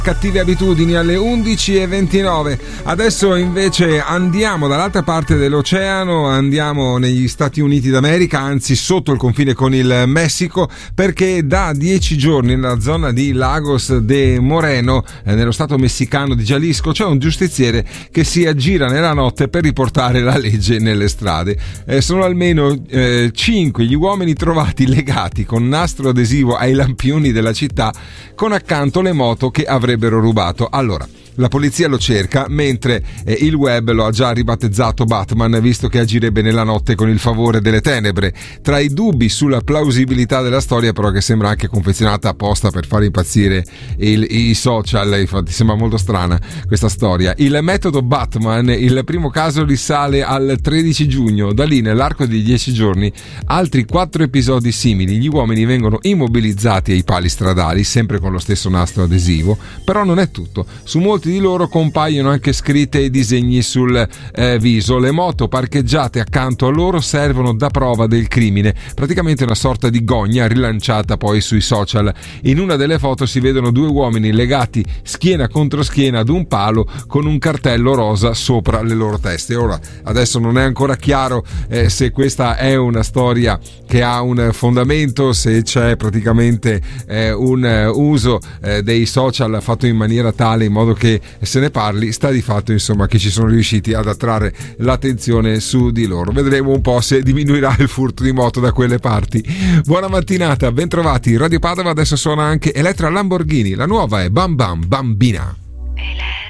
Cattive abitudini alle 11:29. Adesso invece andiamo dall'altra parte dell'oceano, andiamo negli Stati Uniti d'America, anzi sotto il confine con il Messico, perché da 10 giorni nella zona di Lagos de Moreno, nello stato messicano di Jalisco, c'è un giustiziere che si aggira nella notte per riportare la legge nelle strade. Sono almeno 5 gli uomini trovati legati con nastro adesivo ai lampioni della città, con accanto le moto che avrebbero rubato. Allora, la polizia lo cerca, mentre il web lo ha già ribattezzato Batman, visto che agirebbe nella notte con il favore delle tenebre. Tra i dubbi sulla plausibilità della storia, però, che sembra anche confezionata apposta per far impazzire i social, infatti sembra molto strana questa storia. Il metodo Batman, il primo caso risale al 13 giugno, da lì nell'arco di 10 giorni altri 4 episodi simili. Gli uomini vengono immobilizzati ai pali stradali, sempre con lo stesso nastro adesivo, però non è tutto. Su molti di loro compaiono anche scritte e disegni sul viso. Le moto parcheggiate accanto a loro servono da prova del crimine, praticamente una sorta di gogna rilanciata poi sui social. In una delle foto si vedono 2 uomini legati schiena contro schiena ad un palo con un cartello rosa sopra le loro teste. Ora, adesso non è ancora chiaro se questa è una storia che ha un fondamento, se c'è praticamente un uso dei social fatto in maniera tale in modo che se ne parli. Sta di fatto, insomma, che ci sono riusciti ad attrarre l'attenzione su di loro. Vedremo un po' se diminuirà il furto di moto da quelle parti. Buona mattinata, bentrovati. Radio Padova adesso suona anche Elettra Lamborghini, la nuova è Bam Bam Bambina.